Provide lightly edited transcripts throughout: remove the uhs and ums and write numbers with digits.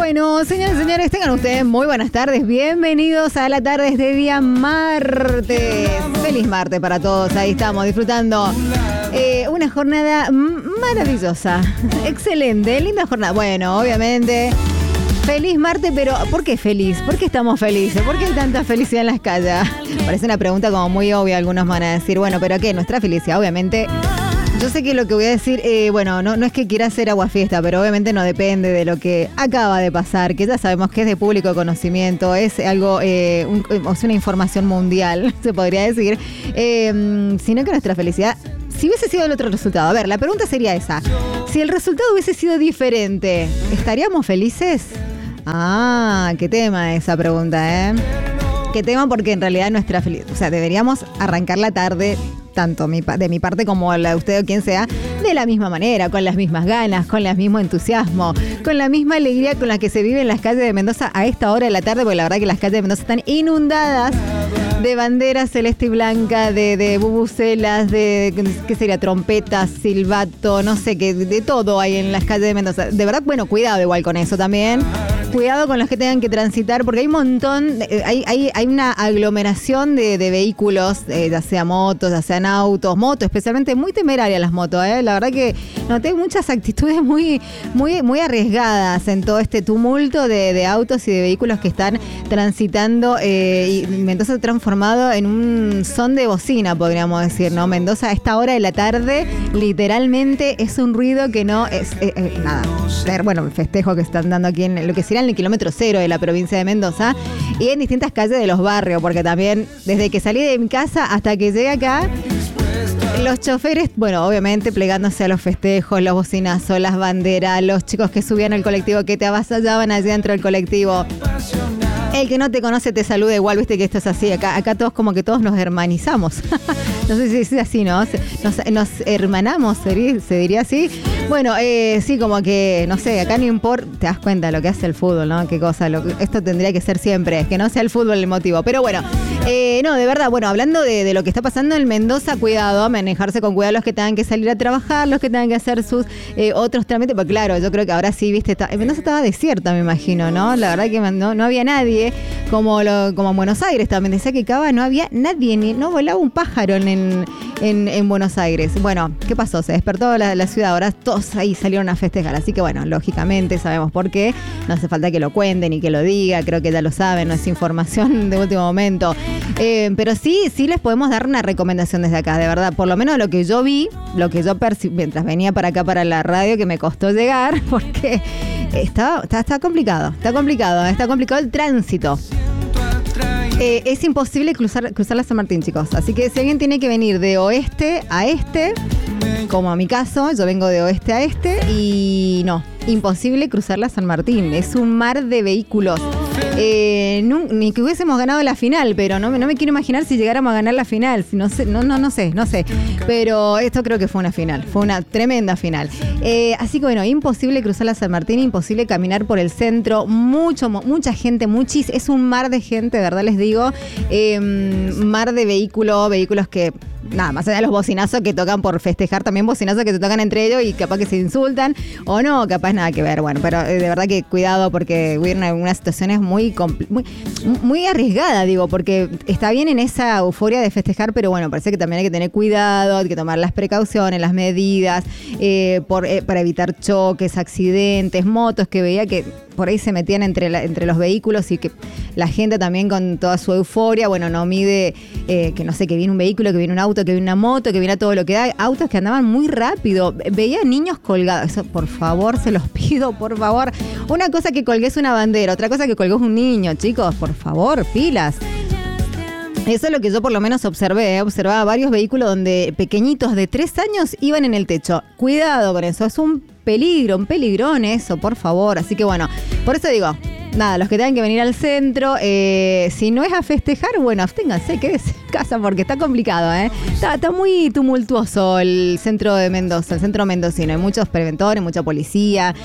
Bueno, señores y señores, tengan ustedes muy buenas tardes. Bienvenidos a la tarde de este día martes. Feliz martes para todos. Ahí estamos disfrutando una jornada maravillosa. Excelente, linda jornada. Bueno, obviamente, feliz martes, pero ¿por qué feliz? ¿Por qué estamos felices? ¿Por qué hay tanta felicidad en las calles? Parece una pregunta como muy obvia. Algunos van a decir, bueno, ¿pero qué? Nuestra felicidad, obviamente. Yo sé que lo que voy a decir, no es que quiera hacer aguafiesta, pero obviamente no depende de lo que acaba de pasar, que ya sabemos que es de público conocimiento, es algo, es una información mundial, se podría decir, sino que nuestra felicidad, si hubiese sido el otro resultado, a ver, la pregunta sería esa, si el resultado hubiese sido diferente, ¿estaríamos felices? Ah, qué tema esa pregunta, ¿eh? Qué tema, porque en realidad nuestra felicidad, o sea, deberíamos arrancar la tarde, tanto de mi parte como la de usted o quien sea, de la misma manera, con las mismas ganas, con el mismo entusiasmo, con la misma alegría con la que se vive en las calles de Mendoza a esta hora de la tarde, porque la verdad que las calles de Mendoza están inundadas de banderas celeste y blanca, de bubucelas, de, ¿qué sería? Trompetas, silbato, no sé, qué, de todo hay en las calles de Mendoza. De verdad, bueno, cuidado igual con eso también. Cuidado con los que tengan que transitar, porque hay un montón, hay una aglomeración de vehículos, ya sea motos, ya sean autos, motos, especialmente muy temerarias las motos, La verdad que noté muchas actitudes muy arriesgadas en todo este tumulto de autos y de vehículos que están transitando, y Mendoza transformado en un son de bocina, podríamos decir, ¿no? Mendoza a esta hora de la tarde literalmente es un ruido que no es nada. Bueno, el festejo que están dando aquí en lo que sería en el kilómetro cero de la provincia de Mendoza y en distintas calles de los barrios, porque también desde que salí de mi casa hasta que llegué acá, los choferes, bueno, obviamente plegándose a los festejos, los bocinazos, las banderas, los chicos que subían al colectivo, que te avasallaban allá dentro del colectivo. El que no te conoce te saluda igual, viste que esto es así. Acá todos como que todos nos hermanizamos. No sé si es así, ¿no? Nos hermanamos, se diría así. Bueno, sí, como que, no sé, acá no importa, te das cuenta lo que hace el fútbol, ¿no? Qué cosa, esto tendría que ser siempre, que no sea el fútbol el motivo. Pero bueno, no, de verdad, bueno, hablando de lo que está pasando en Mendoza, cuidado, manejarse con cuidado los que tengan que salir a trabajar, los que tengan que hacer sus otros trámites, porque claro, yo creo que ahora sí, viste, Mendoza estaba desierta, me imagino, ¿no? La verdad que no había nadie, como en Buenos Aires también, decía que acá no había nadie, no volaba un pájaro en Buenos Aires. Bueno, ¿qué pasó? Se despertó la ciudad, ahora todos ahí salieron a festejar, así que bueno, lógicamente sabemos por qué, no hace falta que lo cuenten ni que lo diga, creo que ya lo saben, no es información de último momento, pero sí les podemos dar una recomendación desde acá, de verdad, por lo menos lo que yo vi, lo que yo percibí mientras venía para acá para la radio, que me costó llegar, porque está complicado el tránsito. Es imposible cruzar la San Martín, chicos. Así que si alguien tiene que venir de oeste a este, como a mi caso, yo vengo de oeste a este y no, imposible cruzar la San Martín. Es un mar de vehículos. Ni que hubiésemos ganado la final, pero no me quiero imaginar si llegáramos a ganar la final. No sé. Pero esto creo que fue una final, fue una tremenda final. Así que bueno, imposible cruzar la San Martín, imposible caminar por el centro. Mucha gente, es un mar de gente, de verdad les digo. Mar de vehículos que... Nada, más allá de los bocinazos que tocan por festejar, también bocinazos que se tocan entre ellos y capaz que se insultan o no, capaz nada que ver. Bueno, pero de verdad que cuidado porque hubieron algunas situaciones muy arriesgadas, digo, porque está bien en esa euforia de festejar, pero bueno, parece que también hay que tener cuidado, hay que tomar las precauciones, las medidas para evitar choques, accidentes, motos que veía que por ahí se metían entre los vehículos y que la gente también con toda su euforia, bueno, no mide que no sé, que viene un vehículo, que viene un auto, que viene una moto, que viene todo lo que da, autos que andaban muy rápido, veía niños colgados, eso por favor, se los pido, por favor, una cosa que colgues una bandera, otra cosa que colgues un niño, chicos, por favor, pilas. Eso es lo que yo por lo menos observaba varios vehículos donde pequeñitos de 3 años iban en el techo. Cuidado con eso, es un peligrón eso, por favor. Así que bueno, por eso digo, nada, los que tengan que venir al centro, si no es a festejar, bueno, absténganse, quédense en casa porque está complicado, Está muy tumultuoso el centro de Mendoza, el centro mendocino. Hay muchos preventores, mucha policía,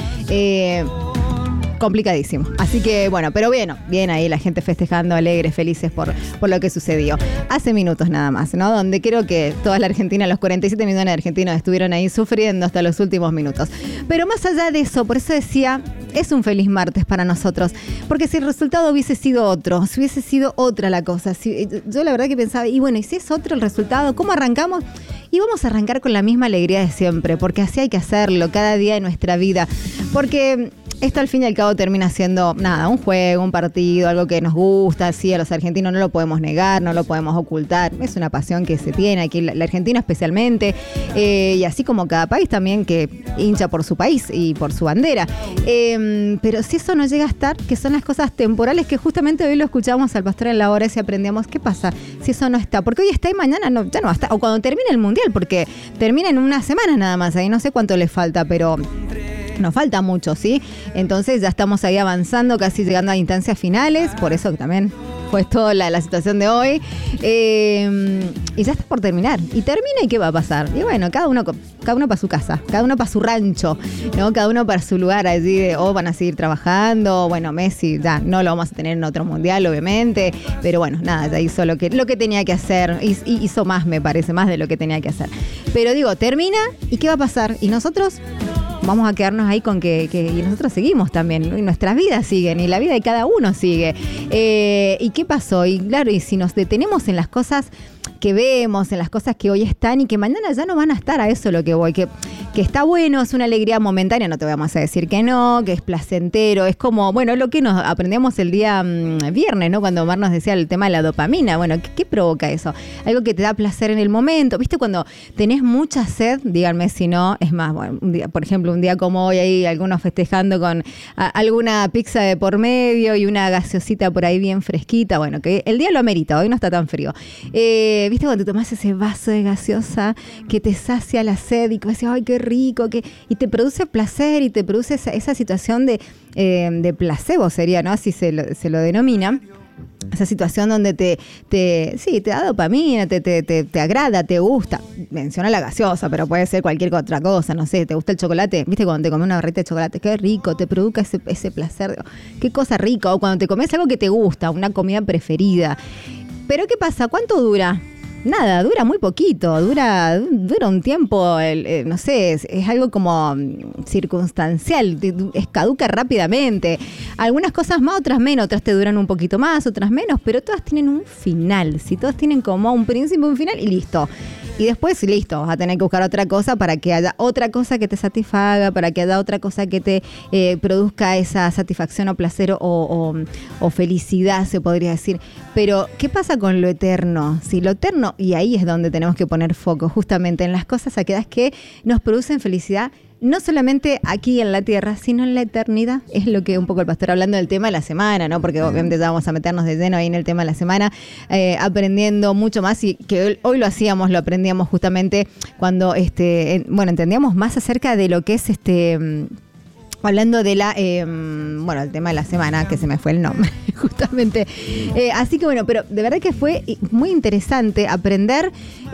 complicadísimo. Así que bueno, pero bien ahí la gente festejando, alegres, felices por lo que sucedió. Hace minutos nada más, ¿no? Donde creo que toda la Argentina, los 47 millones de argentinos estuvieron ahí sufriendo hasta los últimos minutos. Pero más allá de eso, por eso decía, es un feliz martes para nosotros. Porque si el resultado hubiese sido otro, si hubiese sido otra la cosa, yo la verdad que pensaba, y bueno, ¿y si es otro el resultado? ¿Cómo arrancamos? Y vamos a arrancar con la misma alegría de siempre, porque así hay que hacerlo cada día de nuestra vida. Porque esto al fin y al cabo termina siendo, un juego, un partido, algo que nos gusta, sí, a los argentinos no lo podemos negar, no lo podemos ocultar. Es una pasión que se tiene aquí, la Argentina especialmente, y así como cada país también que hincha por su país y por su bandera. Pero si eso no llega a estar, que son las cosas temporales, que justamente hoy lo escuchamos al pastor en la hora y aprendíamos, ¿qué pasa si eso no está? Porque hoy está y mañana ya no va a estar, o cuando termine el Mundial, porque termina en unas semanas nada más, ahí no sé cuánto le falta, pero nos falta mucho, ¿sí? Entonces ya estamos ahí avanzando, casi llegando a instancias finales, por eso también fue toda la situación de hoy. Y ya está por terminar. Y termina, ¿y qué va a pasar? Y bueno, cada uno para su casa, cada uno para su rancho, ¿no? Cada uno para su lugar allí, van a seguir trabajando. Bueno, Messi ya no lo vamos a tener en otro mundial, obviamente, pero bueno, nada, ya hizo lo que tenía que hacer, hizo más, me parece, más de lo que tenía que hacer. Pero digo, termina, ¿y qué va a pasar? Y nosotros vamos a quedarnos ahí con que y nosotros seguimos también, y nuestras vidas siguen, y la vida de cada uno sigue. ¿Y qué pasó? Y claro, y si nos detenemos en las cosas que vemos, en las cosas que hoy están y que mañana ya no van a estar, a eso lo que voy, que está bueno, es una alegría momentánea, no te vamos a decir que no, que es placentero, es como, bueno, lo que nos aprendemos el día viernes, ¿no? Cuando Omar nos decía el tema de la dopamina, bueno, ¿qué provoca eso? Algo que te da placer en el momento, ¿viste? Cuando tenés mucha sed, díganme si no, es más, bueno, un día, por ejemplo, un día como hoy, ahí algunos festejando con alguna pizza de por medio y una gaseosita por ahí bien fresquita, bueno, que el día lo amerita, hoy no está tan frío. ¿Viste cuando te tomás ese vaso de gaseosa que te sacia la sed y que decís, ay, qué rico, y te produce placer y te produce esa situación de placebo sería, ¿no? Así se lo denomina. Esa situación donde te da dopamina, te agrada, te gusta. Menciona la gaseosa, pero puede ser cualquier otra cosa, no sé, te gusta el chocolate. ¿Viste cuando te comes una barrita de chocolate? Qué rico, te provoca ese placer. Qué cosa rica. O cuando te comes algo que te gusta, una comida preferida. Pero ¿qué pasa? ¿Cuánto dura? Nada, dura muy poquito, dura un tiempo, no sé, es algo como circunstancial, caduca rápidamente. Algunas cosas más, otras menos, otras te duran un poquito más, otras menos, pero todas tienen un final, si todas tienen como un principio, un final y listo. Y después, listo, vas a tener que buscar otra cosa para que haya otra cosa que te satisfaga, para que haya otra cosa que te produzca esa satisfacción o placer o felicidad, se podría decir. Pero, ¿qué pasa con lo eterno? Si lo eterno, y ahí es donde tenemos que poner foco, justamente en las cosas aquellas que nos producen felicidad, no solamente aquí en la tierra, sino en la eternidad. Es lo que un poco el pastor hablando del tema de la semana, ¿no? Porque obviamente ya vamos a meternos de lleno ahí en el tema de la semana, aprendiendo mucho más, y que hoy lo aprendíamos justamente cuando entendíamos más acerca de lo que es hablando de el tema de la semana, que se me fue el nombre, justamente. Así que bueno, pero de verdad que fue muy interesante aprender,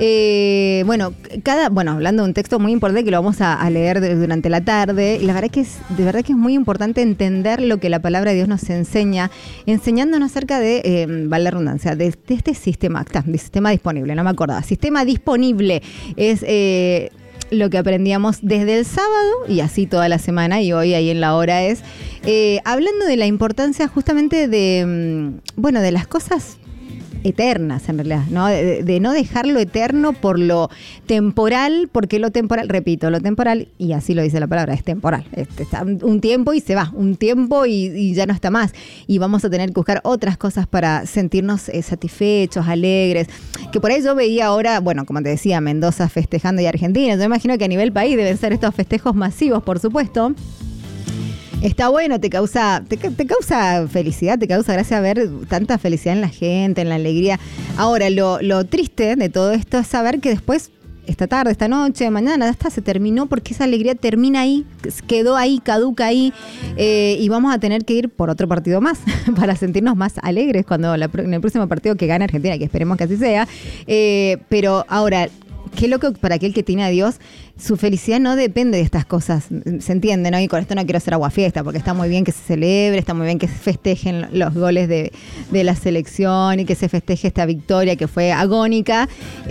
hablando de un texto muy importante que lo vamos a leer durante la tarde, y la verdad que es muy importante entender lo que la palabra de Dios nos enseña, enseñándonos acerca de, vale la redundancia, de este sistema disponible, no me acordaba, sistema disponible, es lo que aprendíamos desde el sábado y así toda la semana, y hoy ahí en la hora es hablando de la importancia justamente de las cosas eternas en realidad, ¿no? De no dejar lo eterno por lo temporal, porque lo temporal, repito, lo temporal, y así lo dice la palabra, es temporal. Está un tiempo y se va, un tiempo y ya no está más. Y vamos a tener que buscar otras cosas para sentirnos satisfechos, alegres. Que por ahí yo veía ahora, bueno, como te decía, Mendoza festejando y Argentina. Yo imagino que a nivel país deben ser estos festejos masivos, por supuesto. Está bueno, te causa felicidad, te causa gracia ver tanta felicidad en la gente, en la alegría. Ahora, lo triste de todo esto es saber que después, esta tarde, esta noche, mañana, hasta se terminó, porque esa alegría termina ahí, quedó ahí, caduca ahí, y vamos a tener que ir por otro partido más para sentirnos más alegres en el próximo partido que gane Argentina, que esperemos que así sea. Pero ahora, qué loco para aquel que tiene a Dios, su felicidad no depende de estas cosas, se entiende, ¿no? Y con esto no quiero hacer aguafiesta, porque está muy bien que se celebre, está muy bien que se festejen los goles de la selección y que se festeje esta victoria que fue agónica,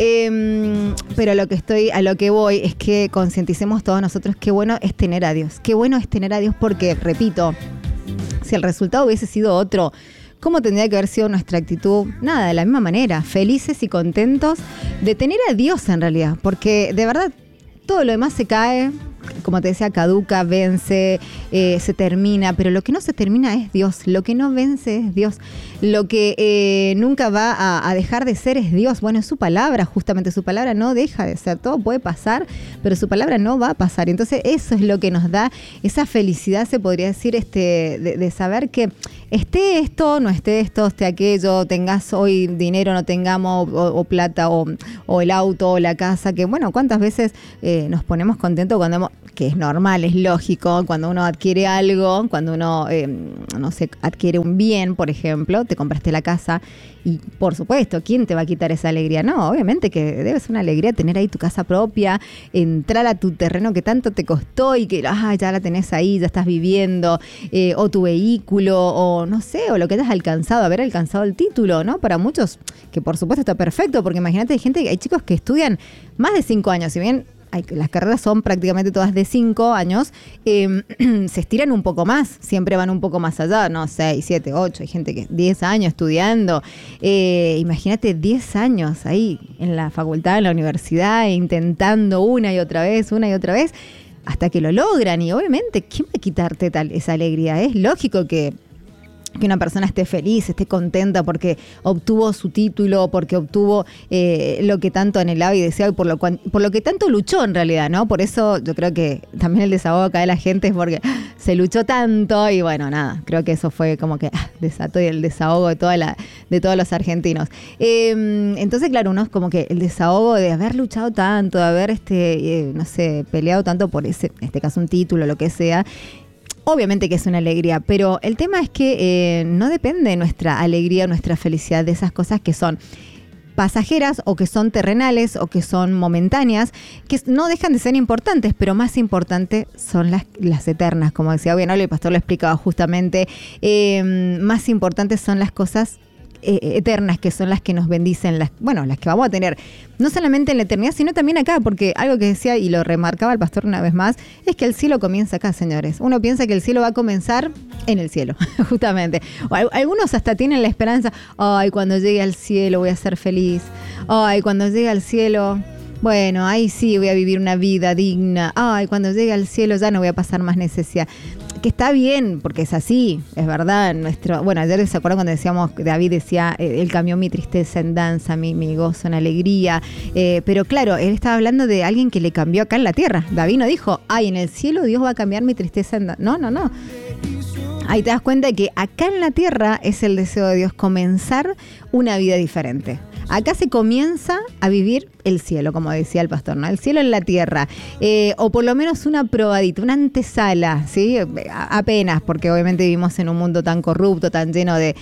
pero a lo que voy es que concienticemos todos nosotros qué bueno es tener a Dios, porque, repito, si el resultado hubiese sido otro, ¿cómo tendría que haber sido nuestra actitud? Nada, de la misma manera, felices y contentos de tener a Dios en realidad, porque de verdad todo lo demás se cae, como te decía, caduca, vence, se termina, pero lo que no se termina es Dios, lo que no vence es Dios, lo que nunca va a dejar de ser es Dios. Bueno, es su palabra, justamente su palabra no deja de ser, todo puede pasar, pero su palabra no va a pasar. Entonces eso es lo que nos da esa felicidad, se podría decir, de saber que esté esto, no esté esto, esté aquello, tengas hoy dinero, no tengamos, o plata, o el auto, o la casa, que bueno, cuántas veces nos ponemos contentos cuando que es normal, es lógico, cuando uno adquiere algo, cuando uno, no sé, adquiere un bien, por ejemplo, te compraste la casa y, por supuesto, ¿quién te va a quitar esa alegría? No, obviamente que debe ser una alegría tener ahí tu casa propia, entrar a tu terreno que tanto te costó y que ya la tenés ahí, ya estás viviendo, o tu vehículo, o no sé, o lo que hayas alcanzado, haber alcanzado el título, ¿no? Para muchos, que por supuesto está perfecto, porque imagínate, hay chicos que estudian más de 5 años, si bien las carreras son prácticamente todas de 5 años, se estiran un poco más, siempre van un poco más allá, no, 6, 7, 8, hay gente que 10 años estudiando, imagínate 10 años ahí en la facultad, en la universidad, intentando una y otra vez, hasta que lo logran, y obviamente, ¿quién va a quitarte esa alegría? Es lógico que una persona esté feliz, esté contenta porque obtuvo su título, porque obtuvo lo que tanto anhelaba y deseaba y por lo que tanto luchó en realidad, ¿no? Por eso yo creo que también el desahogo acá de la gente es porque se luchó tanto y bueno, nada, creo que eso fue como que desató el desahogo de todos los argentinos. Entonces, claro, uno es como que el desahogo de haber luchado tanto, de haber, no sé, peleado tanto por en este caso un título, lo que sea. Obviamente que es una alegría, pero el tema es que no depende nuestra alegría, nuestra felicidad de esas cosas que son pasajeras o que son terrenales o que son momentáneas, que no dejan de ser importantes, pero más importantes son las eternas, como decía bien, el pastor lo explicaba justamente, más importantes son las cosas eternas, que son las que nos bendicen, las que vamos a tener, no solamente en la eternidad, sino también acá, porque algo que decía y lo remarcaba el pastor una vez más, es que el cielo comienza acá, señores. Uno piensa que el cielo va a comenzar en el cielo, justamente. Algunos hasta tienen la esperanza, cuando llegue al cielo voy a ser feliz, cuando llegue al cielo, bueno, ahí sí voy a vivir una vida digna, cuando llegue al cielo ya no voy a pasar más necesidad. Que está bien, porque es así, es verdad. Ayer se acuerdan cuando decíamos, David decía, él cambió mi tristeza en danza, mi gozo en alegría, pero claro, él estaba hablando de alguien que le cambió acá en la tierra. David no dijo, en el cielo Dios va a cambiar mi tristeza en danza. No. Ahí te das cuenta de que acá en la tierra es el deseo de Dios comenzar una vida diferente. Acá se comienza a vivir el cielo, como decía el pastor, ¿no? El cielo en la tierra, o por lo menos una probadita, una antesala, ¿sí? Apenas, porque obviamente vivimos en un mundo tan corrupto, tan lleno de,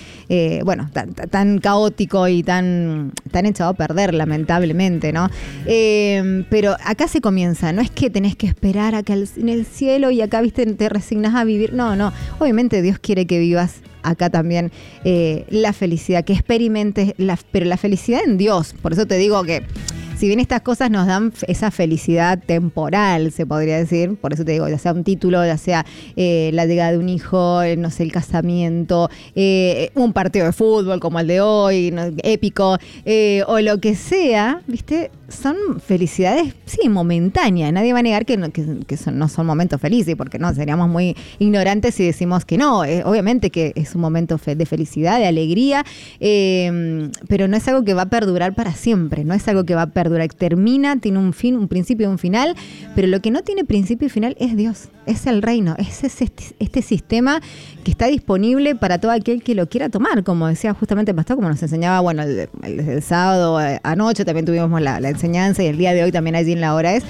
tan caótico y tan echado a perder, lamentablemente, ¿no? Pero acá se comienza, no es que tenés que esperar a que en el cielo y acá, viste, te resignás a vivir, no, obviamente Dios quiere que vivas acá también la felicidad, que experimentes, pero la felicidad en Dios. Por eso te digo que si bien estas cosas nos dan esa felicidad temporal, se podría decir, por eso te digo, ya sea un título, ya sea la llegada de un hijo, no sé, el casamiento, un partido de fútbol como el de hoy, ¿no? Épico, o lo que sea, ¿viste? Son felicidades, sí, momentáneas. Nadie va a negar que no son momentos felices, porque no, seríamos muy ignorantes si decimos que no. Obviamente que es un momento de felicidad, de alegría, pero no es algo que va a perdurar para siempre, no es algo que va a perdurar. Termina, tiene un fin, un principio y un final, pero lo que no tiene principio y final es Dios, es el reino, es este sistema que está disponible para todo aquel que lo quiera tomar, como decía justamente el pastor, como nos enseñaba, el sábado anoche también tuvimos la enseñanza y el día de hoy también allí en la hora es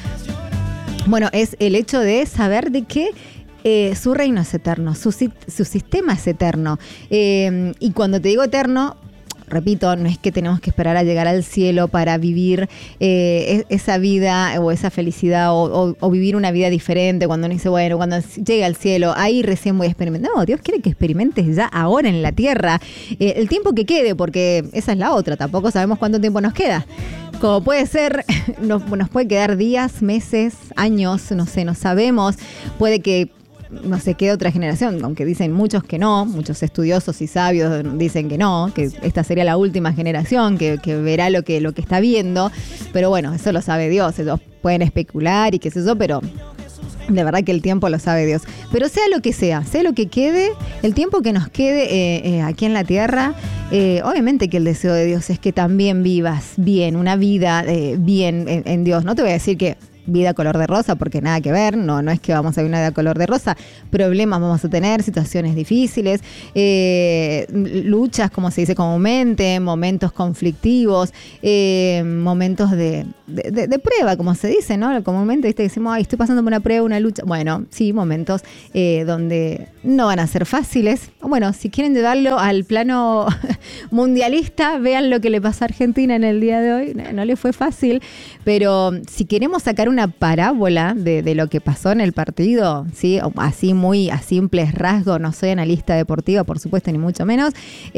el hecho de saber de que su reino es eterno, su sistema es eterno, y cuando te digo eterno, repito, no es que tenemos que esperar a llegar al cielo para vivir esa vida o esa felicidad o vivir una vida diferente. Cuando uno dice, bueno, cuando llegue al cielo, ahí recién voy a experimentar. No, Dios quiere que experimentes ya ahora en la tierra. El tiempo que quede, porque esa es la otra, tampoco sabemos cuánto tiempo nos queda. Como puede ser, nos puede quedar días, meses, años, no sé, no sabemos. Puede que no se quede otra generación, aunque dicen muchos que no, muchos estudiosos y sabios dicen que no, que esta sería la última generación que verá lo que está viendo. Pero bueno, eso lo sabe Dios, ellos pueden especular y qué sé yo, pero de verdad que el tiempo lo sabe Dios. Pero sea lo que sea lo que quede, el tiempo que nos quede aquí en la tierra, obviamente que el deseo de Dios es que también vivas bien, una vida bien en Dios. No te voy a decir que vida color de rosa, porque nada que ver, no es que vamos a vivir una vida color de rosa, problemas vamos a tener, situaciones difíciles, luchas, como se dice comúnmente, momentos conflictivos, momentos de prueba, como se dice, ¿no? Comúnmente, ¿viste? Decimos, estoy pasando por una prueba, una lucha. Bueno, sí, momentos donde no van a ser fáciles. Bueno, si quieren llevarlo al plano mundialista, vean lo que le pasó a Argentina en el día de hoy. No le fue fácil, pero si queremos sacar una parábola de lo que pasó en el partido, ¿sí? Así muy a simples rasgos, no soy analista deportiva, por supuesto, ni mucho menos.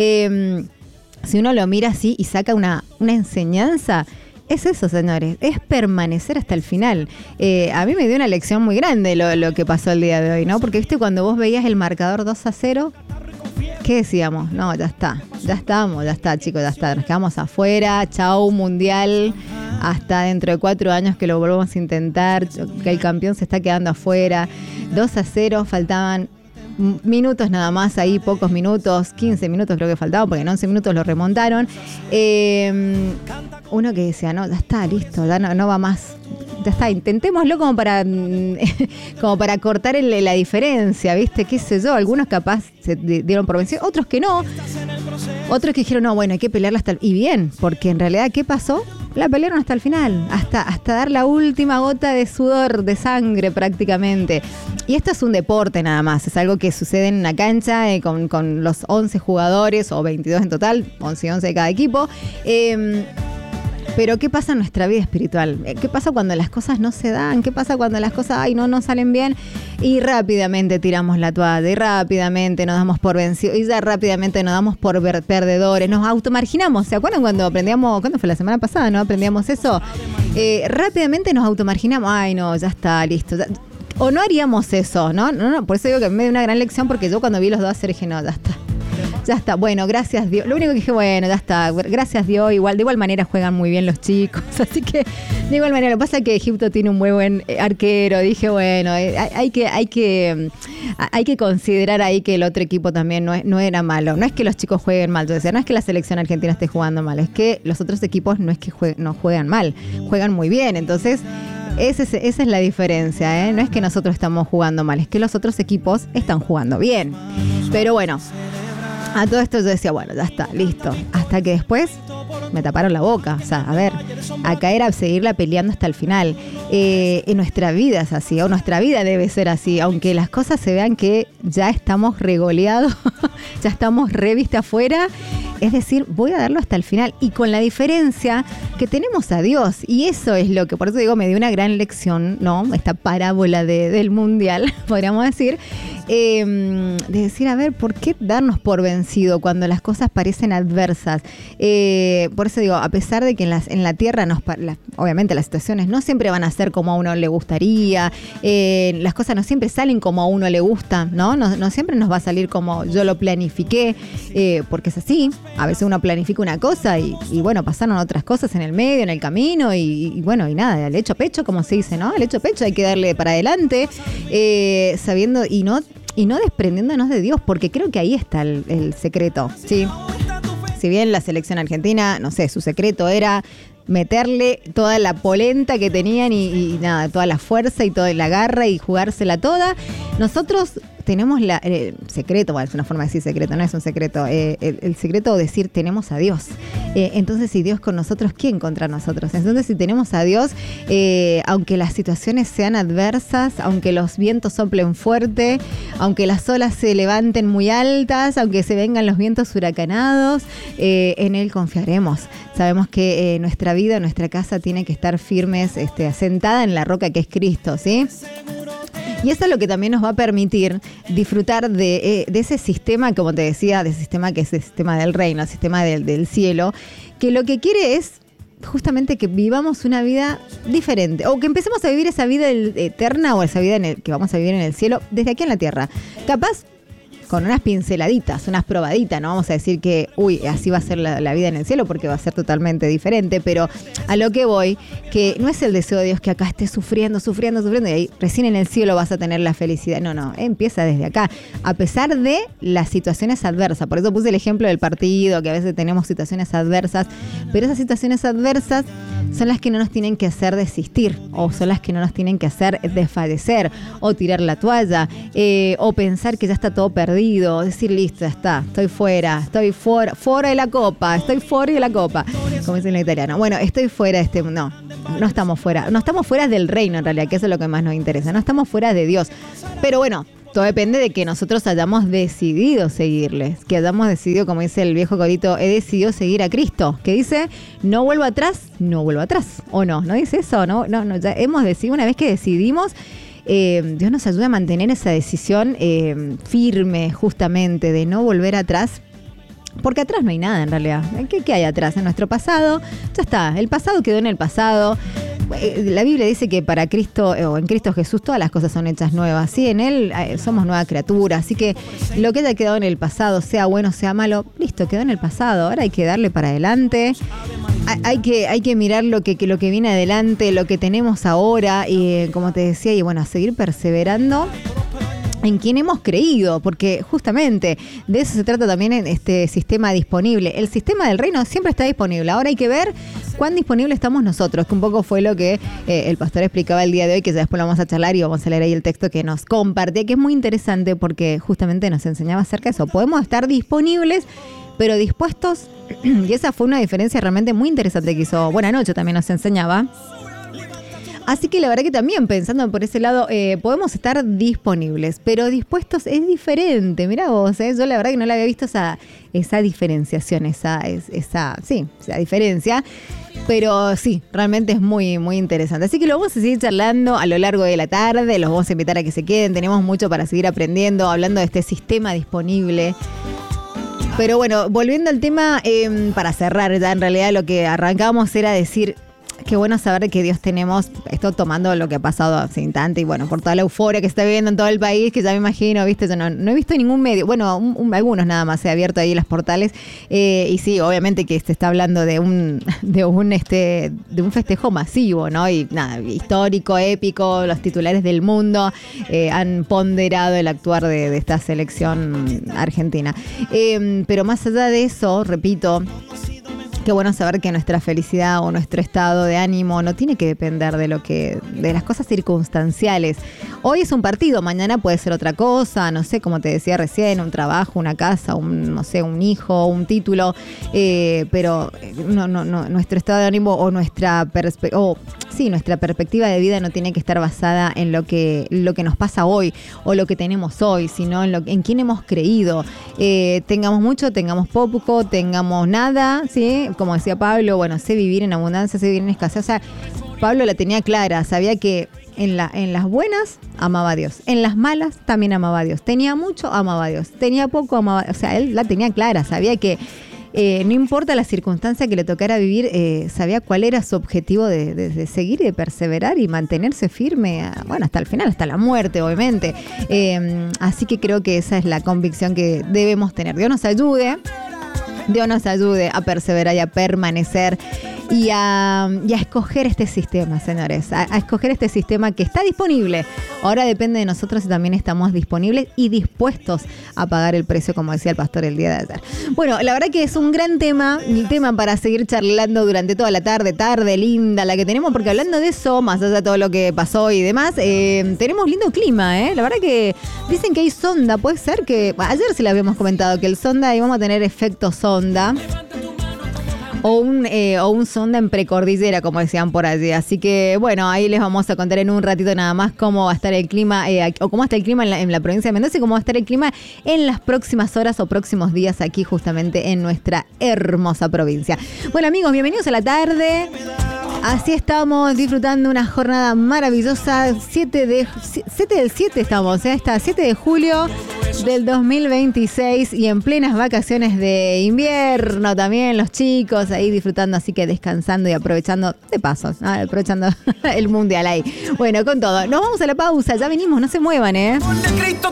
Si uno lo mira así y saca una enseñanza, es eso, señores, es permanecer hasta el final. A mí me dio una lección muy grande lo que pasó el día de hoy, ¿no? Porque, viste, cuando vos veías el marcador 2-0, ¿qué decíamos? No, ya está, chicos, ya está, nos quedamos afuera, chau, mundial, hasta dentro de 4 años que lo volvamos a intentar, que el campeón se está quedando afuera. 2-0, faltaban minutos nada más ahí, pocos minutos, 15 minutos creo que faltaban, porque en 11 minutos lo remontaron. Uno que decía, no, ya está, listo, ya no va más. Ya está, intentémoslo como para cortar la diferencia, ¿viste? Qué sé yo, algunos capaz se dieron por vencidos, otros que no. Otros que dijeron, no, bueno, hay que pelearla hasta y bien, porque en realidad, ¿qué pasó? La pelearon hasta el final, hasta dar la última gota de sudor, de sangre prácticamente. Y esto es un deporte nada más, es algo que sucede en una cancha con los 11 jugadores, o 22 en total, 11 y 11 de cada equipo. Pero ¿qué pasa en nuestra vida espiritual? ¿Qué pasa cuando las cosas no se dan? ¿Qué pasa cuando las cosas no salen bien? Y rápidamente tiramos la toalla, y rápidamente nos damos por vencidos, y ya rápidamente nos damos por perdedores, nos automarginamos. ¿Se acuerdan cuando aprendíamos, cuándo fue la semana pasada, no aprendíamos eso? Rápidamente nos automarginamos, no, ya está, listo. Ya. O no haríamos eso, ¿no? Por eso digo que me dio una gran lección, porque yo cuando vi los 2-0 dije, no, ya está. Ya está, bueno, gracias Dios. Lo único que dije, bueno, ya está, gracias Dios. De igual manera juegan muy bien los chicos. Así que, de igual manera, lo que pasa es que Egipto tiene un muy buen arquero. Dije, bueno, hay que considerar ahí que el otro equipo también no era malo. No es que los chicos jueguen mal, yo decía, no es que la selección argentina esté jugando mal, es que los otros equipos no es que no juegan mal, juegan muy bien. Entonces, esa es la diferencia, ¿eh? No es que nosotros estamos jugando mal, es que los otros equipos están jugando bien. Pero bueno, a todo esto yo decía, bueno, ya está, listo. Hasta que después me taparon la boca. O sea, a ver, acá era seguirla peleando hasta el final. En nuestra vida es así, o nuestra vida debe ser así, aunque las cosas se vean que ya estamos regoleados, ya estamos revista afuera. Es decir, voy a darlo hasta el final, y con la diferencia que tenemos a Dios. Y eso es lo que, por eso digo, me dio una gran lección, ¿no? Esta parábola del mundial, podríamos decir, de decir, a ver, ¿por qué darnos por vencido cuando las cosas parecen adversas? Por eso digo, a pesar de que en la tierra, obviamente las situaciones no siempre van a ser como a uno le gustaría, las cosas no siempre salen como a uno le gusta, ¿no? No siempre nos va a salir como yo lo planifiqué, porque es así. A veces uno planifica una cosa y bueno, pasaron otras cosas en el medio, en el camino, y bueno, y nada, al hecho pecho, como se dice, ¿no? Al hecho pecho hay que darle para adelante, sabiendo y no desprendiéndonos de Dios, porque creo que ahí está el secreto, ¿sí? Si bien la selección argentina, no sé, su secreto era meterle toda la polenta que tenían y nada, toda la fuerza y toda la garra y jugársela toda, nosotros tenemos secreto, bueno, es una forma de decir secreto, no es un secreto, el secreto de decir tenemos a Dios. Entonces, si Dios con nosotros, ¿quién contra nosotros? Entonces, si tenemos a Dios, aunque las situaciones sean adversas, aunque los vientos soplen fuerte, aunque las olas se levanten muy altas, aunque se vengan los vientos huracanados, en Él confiaremos. Sabemos que nuestra vida, nuestra casa tiene que estar firmes, asentada en la roca que es Cristo, ¿sí? Y eso es lo que también nos va a permitir disfrutar de ese sistema, como te decía, de ese sistema que es el sistema del reino, el sistema del cielo, que lo que quiere es justamente que vivamos una vida diferente, o que empecemos a vivir esa vida eterna o esa vida que vamos a vivir en el cielo desde aquí en la tierra. Capaz con unas pinceladitas, unas probaditas, no vamos a decir que, así va a ser la vida en el cielo, porque va a ser totalmente diferente, pero a lo que voy, que no es el deseo de Dios que acá estés sufriendo, y ahí recién en el cielo vas a tener la felicidad. No, empieza desde acá, a pesar de las situaciones adversas. Por eso puse el ejemplo del partido, que a veces tenemos situaciones adversas, pero esas situaciones adversas son las que no nos tienen que hacer desistir, o son las que no nos tienen que hacer desfallecer, o tirar la toalla, o pensar que ya está todo perdido, decir listo, ya está, estoy fuera de la copa, como dicen en italiano. Bueno, estoy fuera de este mundo. No estamos fuera del reino en realidad, que eso es lo que más nos interesa, no estamos fuera de Dios. Pero bueno, todo depende de que nosotros hayamos decidido seguirles, que hayamos decidido, como dice el viejo corito, he decidido seguir a Cristo, que dice, no vuelvo atrás, o no dice eso, no, ya hemos decidido, una vez que decidimos, Dios nos ayuda a mantener esa decisión firme, justamente, de no volver atrás. Porque atrás no hay nada en realidad. ¿Qué hay atrás? En nuestro pasado, ya está, el pasado quedó en el pasado. La Biblia dice que para Cristo, o en Cristo Jesús, todas las cosas son hechas nuevas. Sí, en Él somos nueva criatura. Así que lo que haya quedado en el pasado, sea bueno, sea malo, listo, quedó en el pasado. Ahora hay que darle para adelante. Hay que mirar lo que viene adelante, lo que tenemos ahora. Y como te decía, y bueno, a seguir perseverando en quien hemos creído, porque justamente de eso se trata también en este sistema disponible. El sistema del reino siempre está disponible. Ahora hay que ver cuán disponible estamos nosotros, que un poco fue lo que el pastor explicaba el día de hoy, que ya después lo vamos a charlar y vamos a leer ahí el texto que nos compartía, que es muy interesante porque justamente nos enseñaba acerca de eso. Podemos estar disponibles, pero dispuestos, y esa fue una diferencia realmente muy interesante que hizo Buena Noche, también nos enseñaba. Así que la verdad que también pensando por ese lado, podemos estar disponibles, pero dispuestos es diferente. Mirá vos, yo la verdad que no la había visto esa diferenciación, esa diferencia. Pero sí, realmente es muy, muy interesante. Así que lo vamos a seguir charlando a lo largo de la tarde. Los vamos a invitar a que se queden. Tenemos mucho para seguir aprendiendo, hablando de este sistema disponible. Pero bueno, volviendo al tema, para cerrar ya, en realidad lo que arrancamos era decir, qué bueno saber que Dios tenemos, esto tomando lo que ha pasado hace instante y bueno, por toda la euforia que se está viviendo en todo el país, que ya me imagino, viste, yo no he visto ningún medio, bueno, algunos nada más, se ha abierto ahí las portales, y sí, obviamente que se está hablando de un festejo masivo, ¿no? Y nada, histórico, épico, los titulares del mundo han ponderado el actuar de esta selección argentina. Pero más allá de eso, repito, qué bueno saber que nuestra felicidad o nuestro estado de ánimo no tiene que depender de las cosas circunstanciales. Hoy es un partido, mañana puede ser otra cosa, no sé, como te decía recién, un trabajo, una casa, un hijo, un título, pero no, nuestro estado de ánimo o nuestra perspectiva de vida no tiene que estar basada en lo que nos pasa hoy o lo que tenemos hoy, sino en quién hemos creído. Tengamos mucho, tengamos poco, tengamos nada, ¿sí? Como decía Pablo, bueno, sé vivir en abundancia, sé vivir en escasez. O sea, Pablo la tenía clara, sabía que en las buenas amaba a Dios, en las malas también amaba a Dios. Tenía mucho, amaba a Dios. Tenía poco, amaba a Dios. O sea, él la tenía clara, sabía que no importa la circunstancia que le tocara vivir, sabía cuál era su objetivo de seguir y de perseverar y mantenerse firme, hasta el final, hasta la muerte, obviamente. Así que creo que esa es la convicción que debemos tener. Dios nos ayude a perseverar y a permanecer y a escoger este sistema, señores, a escoger este sistema que está disponible. Ahora depende de nosotros si también estamos disponibles y dispuestos a pagar el precio, como decía el pastor el día de ayer. Bueno, la verdad que es un gran tema, el tema para seguir charlando durante toda la tarde linda la que tenemos, porque hablando de eso, más allá de todo lo que pasó y demás, tenemos lindo clima, ¿eh? La verdad que dicen que hay sonda, puede ser que, ayer se lo habíamos comentado, que el sonda íbamos a tener efecto sonda. O un sonda en precordillera, como decían por allí. Así que, bueno, ahí les vamos a contar en un ratito nada más cómo va a estar el clima, o cómo está el clima en la provincia de Mendoza y cómo va a estar el clima en las próximas horas o próximos días aquí justamente en nuestra hermosa provincia. Bueno, amigos, bienvenidos a la tarde. Así estamos disfrutando una jornada maravillosa. 7 del 7 estamos, está 7 de julio del 2026 y en plenas vacaciones de invierno también los chicos ahí disfrutando, así que descansando y aprovechando de pasos, aprovechando el mundial ahí. Bueno, con todo, nos vamos a la pausa, ya venimos, no se muevan,